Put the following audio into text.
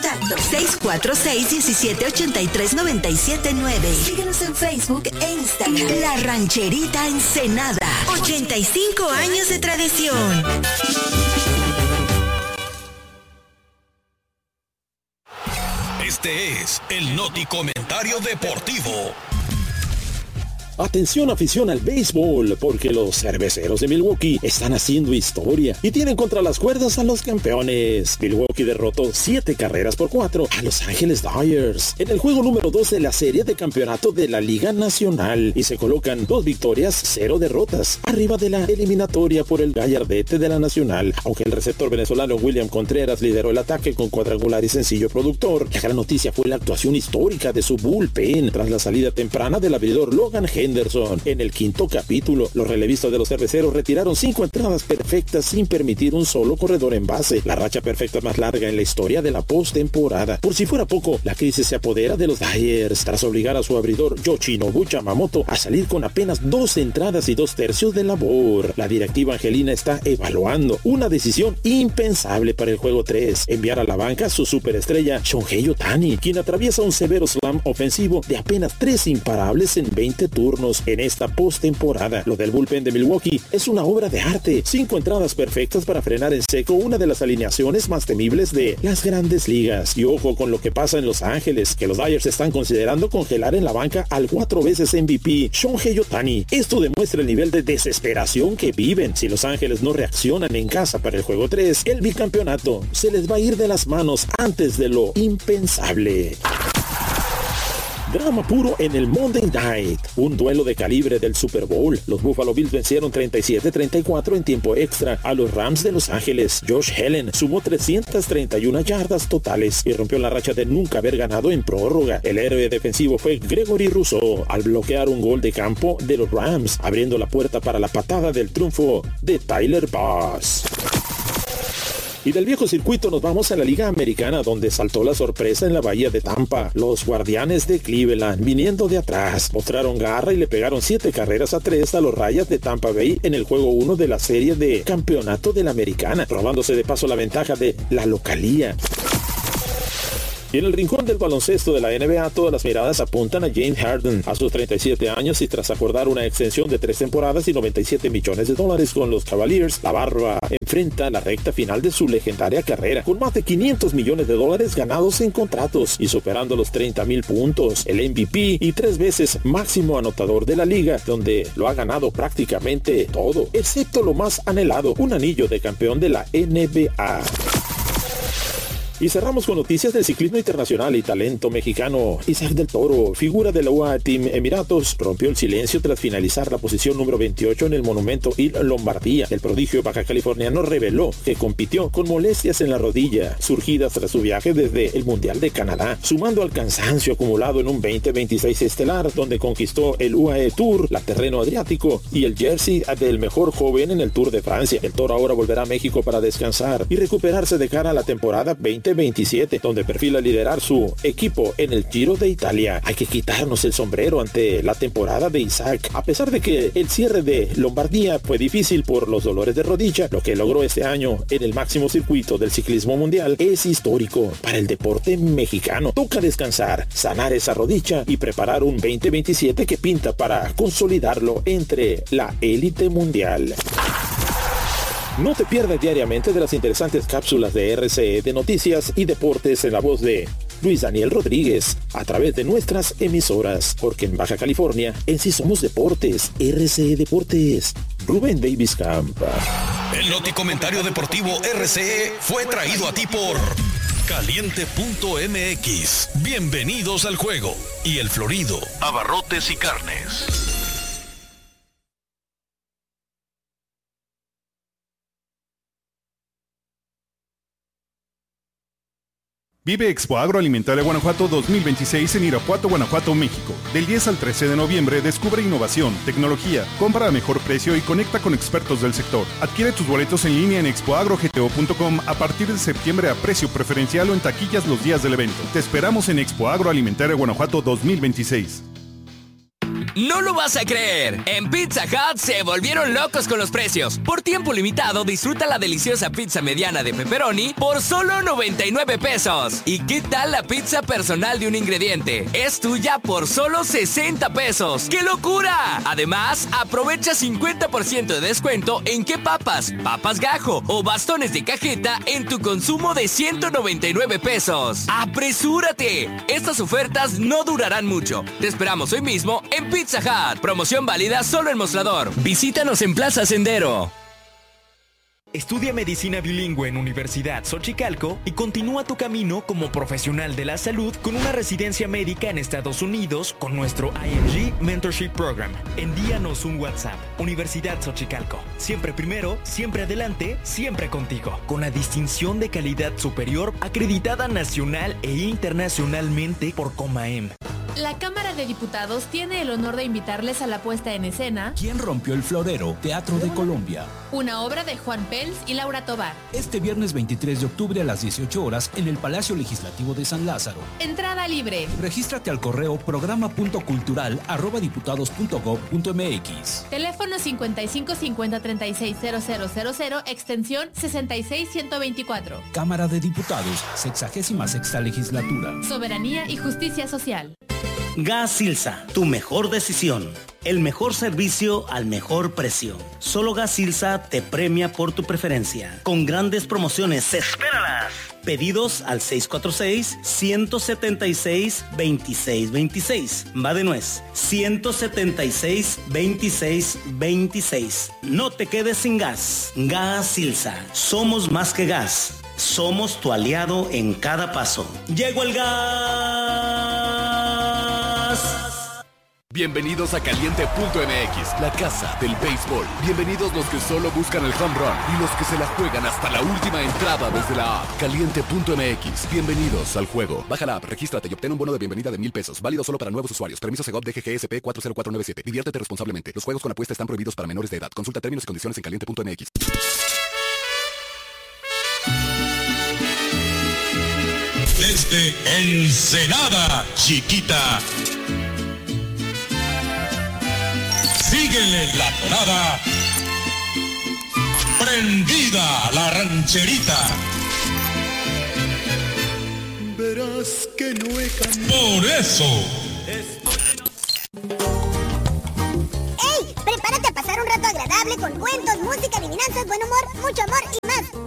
contacto 646-1783-979. Síguenos en Facebook e Instagram. La Rancherita Ensenada. 85 años de tradición. Este es el Noti Comentario Deportivo. Atención afición al béisbol, porque los cerveceros de Milwaukee están haciendo historia y tienen contra las cuerdas a los campeones. Milwaukee derrotó 7-4 a Los Ángeles Dodgers en el juego número 2 de la serie de campeonato de la Liga Nacional y se colocan 2 victorias, 0 derrotas, arriba de la eliminatoria por el gallardete de la Nacional. Aunque el receptor venezolano William Contreras lideró el ataque con cuadrangular y sencillo productor, la gran noticia fue la actuación histórica de su bullpen tras la salida temprana del abridor Logan Henderson. En el quinto capítulo, los relevistas de los cerveceros retiraron 5 entradas perfectas sin permitir un solo corredor en base, la racha perfecta más larga en la historia de la postemporada. Por si fuera poco, la crisis se apodera de los Dodgers tras obligar a su abridor Yoshinobu Yamamoto a salir con apenas 2 entradas y 2/3 de labor. La directiva angelina está evaluando una decisión impensable para el juego 3, enviar a la banca a su superestrella Shohei Ohtani, quien atraviesa un severo slam ofensivo de apenas 3 imparables en 20 turnos en esta postemporada. Lo del bullpen de Milwaukee es una obra de arte. 5 entradas perfectas para frenar en seco una de las alineaciones más temibles de las grandes ligas. Y ojo con lo que pasa en Los Ángeles, que los Dodgers están considerando congelar en la banca al 4 veces MVP Shohei Ohtani. Esto demuestra el nivel de desesperación que viven. Si Los Ángeles no reaccionan en casa para el juego 3, el bicampeonato se les va a ir de las manos antes de lo impensable. Drama puro en el Monday Night, un duelo de calibre del Super Bowl. Los Buffalo Bills vencieron 37-34 en tiempo extra a los Rams de Los Ángeles. Josh Allen sumó 331 yardas totales y rompió la racha de nunca haber ganado en prórroga. El héroe defensivo fue Gregory Rousseau al bloquear un gol de campo de los Rams, abriendo la puerta para la patada del triunfo de Tyler Bass. Y del viejo circuito nos vamos a la Liga Americana, donde saltó la sorpresa en la bahía de Tampa. Los Guardianes de Cleveland, viniendo de atrás, mostraron garra y le pegaron 7-3 a los Rayas de Tampa Bay en el juego 1 de la serie de campeonato de la Americana, robándose de paso la ventaja de la localía. Y en el rincón del baloncesto de la NBA, todas las miradas apuntan a James Harden. A sus 37 años y tras acordar una extensión de 3 temporadas y $97 millones con los Cavaliers, la Barba enfrenta la recta final de su legendaria carrera, con más de $500 millones ganados en contratos y superando los 30,000 puntos, el MVP y 3 veces máximo anotador de la liga, donde lo ha ganado prácticamente todo, excepto lo más anhelado, un anillo de campeón de la NBA. Y cerramos con noticias del ciclismo internacional y talento mexicano. Isaac del Toro, figura de la UAE Team Emiratos, rompió el silencio tras finalizar la posición número 28 en el monumento Il Lombardía. El prodigio baja californiano reveló que compitió con molestias en la rodilla, surgidas tras su viaje desde el Mundial de Canadá, sumando al cansancio acumulado en un 2026 estelar, donde conquistó el UAE Tour, la Terreno Adriático y el jersey del mejor joven en el Tour de Francia. El Toro ahora volverá a México para descansar y recuperarse de cara a la temporada 2027, donde perfila liderar su equipo en el Giro de Italia. Hay que quitarnos el sombrero ante la temporada de Isaac. A pesar de que el cierre de Lombardía fue difícil por los dolores de rodilla, lo que logró este año en el máximo circuito del ciclismo mundial es histórico para el deporte mexicano. Toca descansar, sanar esa rodilla y preparar un 2027 que pinta para consolidarlo entre la élite mundial. No te pierdas diariamente de las interesantes cápsulas de RCE de noticias y deportes en la voz de Luis Daniel Rodríguez a través de nuestras emisoras, porque en Baja California en sí somos deportes. RCE Deportes, Rubén Davis Camp. El Noticomentario Deportivo RCE fue traído a ti por Caliente.mx. Bienvenidos al juego. Y El Florido, abarrotes y carnes. Vive Expo Agroalimentaria Guanajuato 2026 en Irapuato, Guanajuato, México. Del 10 al 13 de noviembre descubre innovación, tecnología, compra a mejor precio y conecta con expertos del sector. Adquiere tus boletos en línea en expoagrogto.com a partir de septiembre a precio preferencial o en taquillas los días del evento. Te esperamos en Expo Agroalimentaria Guanajuato 2026. No lo vas a creer. En Pizza Hut se volvieron locos con los precios. Por tiempo limitado, disfruta la deliciosa pizza mediana de pepperoni por solo 99 pesos. ¿Y qué tal la pizza personal de un ingrediente? Es tuya por solo 60 pesos. ¡Qué locura! Además, aprovecha 50% de descuento en qué papas gajo o bastones de cajeta en tu consumo de 199 pesos. ¡Apresúrate! Estas ofertas no durarán mucho. Te esperamos hoy mismo en Pizza Hut. Promoción válida solo en Mostrador. Visítanos en Plaza Sendero. Estudia medicina bilingüe en Universidad Xochicalco y continúa tu camino como profesional de la salud con una residencia médica en Estados Unidos con nuestro IMG Mentorship Program. Envíanos un WhatsApp. Universidad Xochicalco. Siempre primero, siempre adelante, siempre contigo. Con la distinción de calidad superior acreditada nacional e internacionalmente por COMAEM. La Cámara de Diputados tiene el honor de invitarles a la puesta en escena ¿Quién rompió el florero? Teatro de Colombia. Una obra de Juan Pels y Laura Tobar. Este viernes 23 de octubre a las 18 horas en el Palacio Legislativo de San Lázaro. Entrada libre. Regístrate al correo programa.cultural@diputados.gov.mx. Teléfono 55 50 36 0000, extensión 66 124. Cámara de Diputados, 66ª Legislatura. Soberanía y justicia social. Gas Silsa, tu mejor decisión. El mejor servicio al mejor precio. Solo Gas Silsa te premia por tu preferencia. Con grandes promociones. ¡Espéralas! Pedidos al 646-176-2626. Va de nuez. 176-2626. No te quedes sin gas. Gas Silsa. Somos más que gas. Somos tu aliado en cada paso. ¡Llegó el gas! Bienvenidos a Caliente.mx, la casa del béisbol. Bienvenidos los que solo buscan el home run y los que se la juegan hasta la última entrada desde la app. Caliente.mx, bienvenidos al juego. Baja la app, regístrate y obtén un bono de bienvenida de $1,000. Válido solo para nuevos usuarios. Permiso Segov DGGSP 40497. Diviértete responsablemente. Los juegos con apuesta están prohibidos para menores de edad. Consulta términos y condiciones en Caliente.mx. Desde Ensenada, Chiquita. Síguele la tonada. Prendida la rancherita. Verás que no he cambiado. Por eso. ¡Ey! Prepárate a pasar un rato agradable con cuentos, música, adivinanzas, buen humor, mucho amor y más.